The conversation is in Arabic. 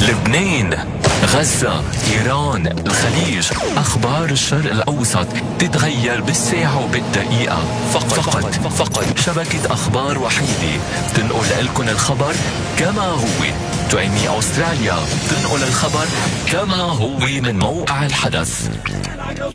لبنان، غزة، إيران، الخليج. أخبار الشرق الأوسط تتغير بالساعة وبالدقيقة. فقط شبكة أخبار وحيدة تنقل لكم الخبر كما هو. تويمي أستراليا تنقل الخبر كما هو من موقع الحدث.